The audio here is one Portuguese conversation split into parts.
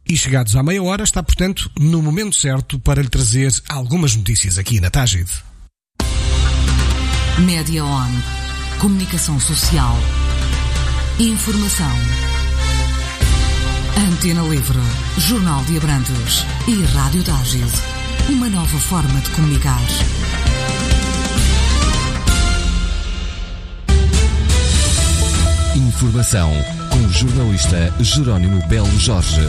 E chegados à meia hora, está, portanto, no momento certo para lhe trazer algumas notícias aqui na Tágide. Média On. Comunicação social. Informação. Antena Livre. Jornal de Abrantes. E Rádio Tágide. Uma nova forma de comunicar. Informação com o jornalista Jerónimo Belo Jorge.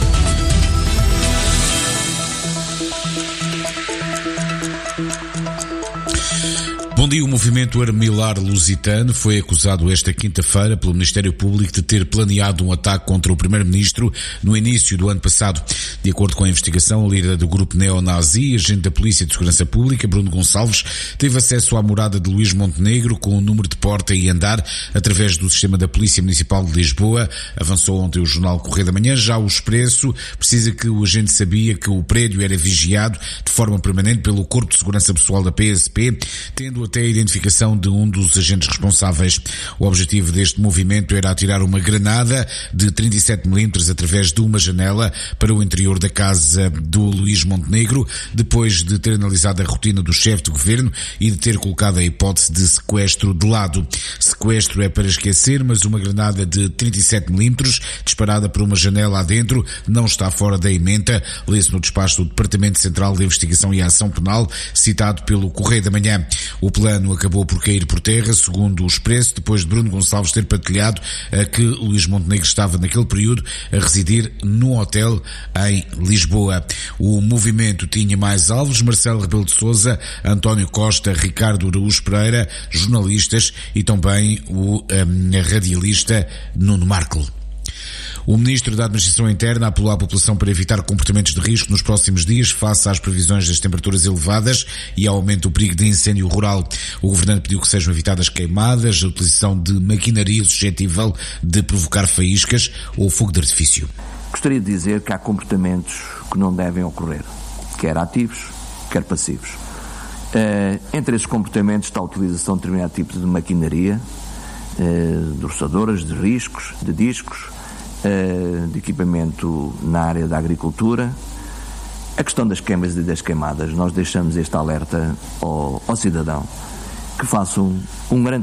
Bom dia. O movimento Armilar Lusitano foi acusado esta quinta-feira pelo Ministério Público de ter planeado um ataque contra o Primeiro-Ministro no início do ano passado. De acordo com a investigação, a líder do grupo neonazi, agente da Polícia de Segurança Pública, Bruno Gonçalves, teve acesso à morada de Luís Montenegro com o número de porta e andar através do sistema da Polícia Municipal de Lisboa. Avançou ontem o jornal Correio da Manhã. Já o Expresso precisa que o agente sabia que o prédio era vigiado de forma permanente pelo Corpo de Segurança Pessoal da PSP, tendo até a identificação de um dos agentes responsáveis. O objetivo deste movimento era atirar uma granada de 37mm através de uma janela para o interior da casa do Luís Montenegro, depois de ter analisado a rotina do chefe de governo e de ter colocado a hipótese de sequestro de lado. Sequestro é para esquecer, mas uma granada de 37mm disparada por uma janela adentro não está fora da ementa, lê-se no despacho do Departamento Central de Investigação e Ação Penal, citado pelo Correio da Manhã. O plano acabou por cair por terra, segundo o Expresso, depois de Bruno Gonçalves ter partilhado que Luís Montenegro estava naquele período a residir num hotel em Lisboa. O movimento tinha mais alvos: Marcelo Rebelo de Sousa, António Costa, Ricardo Araújo Pereira, jornalistas e também o radialista Nuno Markle. O Ministro da Administração Interna apelou à população para evitar comportamentos de risco nos próximos dias face às previsões das temperaturas elevadas e ao aumento do perigo de incêndio rural. O Governante pediu que sejam evitadas queimadas, a utilização de maquinaria suscetível de provocar faíscas ou fogo de artifício. Gostaria de dizer que há comportamentos que não devem ocorrer, quer ativos, quer passivos. Entre esses comportamentos está a utilização de determinado tipo de maquinaria, de roçadoras, de riscos, de discos, de equipamento na área da agricultura. A questão das queimas e das queimadas, nós deixamos este alerta ao cidadão que faça um grande